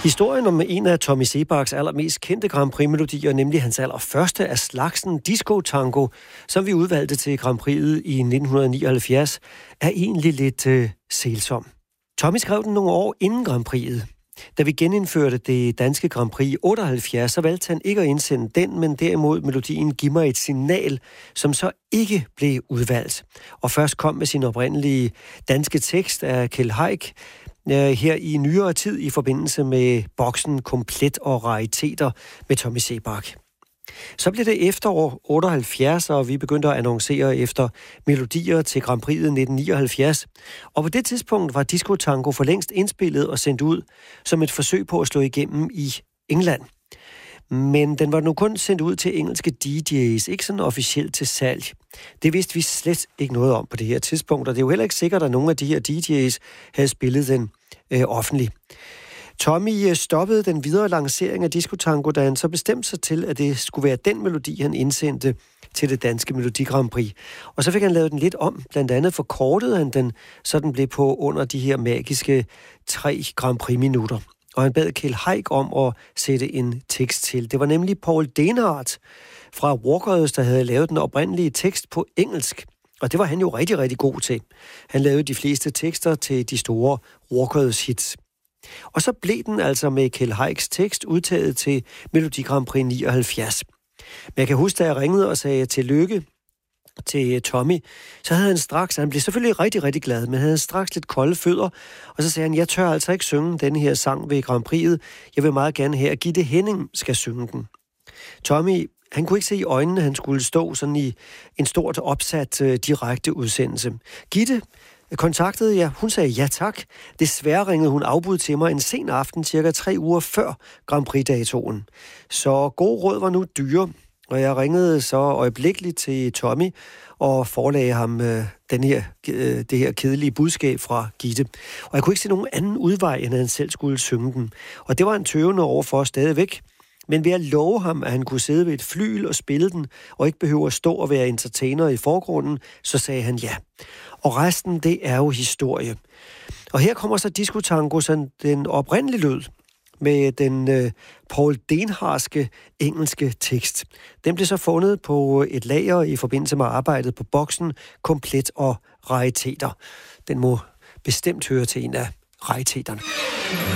Historien om en af Tommy Seebachs allermest kendte Grand Prix-melodier, nemlig hans allerførste af slagsen, Disco Tango, som vi udvalgte til Grand Prix'et i 1979, er egentlig lidt sælsom. Tommy skrev den nogle år inden Grand Prix'et. Da vi genindførte det danske Grand Prix i 78, så valgte han ikke at indsende den, men derimod melodien Giv mig et signal, som så ikke blev udvalgt. Og først kom med sin oprindelige danske tekst af Kjeld Haik, her i nyere tid i forbindelse med boksen Komplet og Rariteter med Tommy Seebach. Så blev det efterår 78, og vi begyndte at annoncere efter melodier til Grand Prix'et 1979. Og på det tidspunkt var Disco Tango for længst indspillet og sendt ud som et forsøg på at slå igennem i England. Men den var nu kun sendt ud til engelske DJ's, ikke sådan officielt til salg. Det vidste vi slet ikke noget om på det her tidspunkt, og det er jo heller ikke sikkert, at nogle af de her DJ's havde spillet den offentligt. Tommy stoppede den videre lancering af Disco Tango, da han så bestemte sig til, at det skulle være den melodi, han indsendte til det danske Melodi Grand Prix. Og så fik han lavet den lidt om. Blandt andet forkortede han den, så den blev på under de her magiske 3 Grand Prix-minutter. Og han bad Kjeld Haik om at sætte en tekst til. Det var nemlig Paul Denhardt fra Walkers, der havde lavet den oprindelige tekst på engelsk. Og det var han jo rigtig, rigtig god til. Han lavede de fleste tekster til de store Walkers hits. Og så blev den altså med Kjeld Haiks tekst udtaget til Melodi Grand Prix 79. Men jeg kan huske, da jeg ringede og sagde tillykke til Tommy, så havde han blev selvfølgelig rigtig, rigtig glad, men han havde straks lidt kolde fødder, og så sagde han, jeg tør altså ikke synge denne her sang ved Grand Prix'et. Jeg vil meget gerne have, at Gitte Henning skal synge den. Tommy, han kunne ikke se i øjnene, han skulle stå sådan i en stort opsat direkte udsendelse. Gitte kontaktede jeg. Hun sagde ja tak. Desværre ringede hun afbud til mig en sen aften, cirka 3 uger før Grand Prix-datoen. Så gode råd var nu dyre, og jeg ringede så øjeblikkeligt til Tommy og forelagde ham det her kedelige budskab fra Gitte. Og jeg kunne ikke se nogen anden udvej, end at han selv skulle synge den. Og det var han tøvende overfor stadigvæk. Men ved at love ham, at han kunne sidde ved et flygel og spille den, og ikke behøver at stå og være entertainer i forgrunden, så sagde han ja. Og resten, det er jo historie. Og her kommer så Disco Tango, sådan den oprindelige lyd, med den Paul Denhardtske engelske tekst. Den blev så fundet på et lager i forbindelse med arbejdet på boksen Komplet og Rariteter. Den må bestemt høre til en af rariteterne.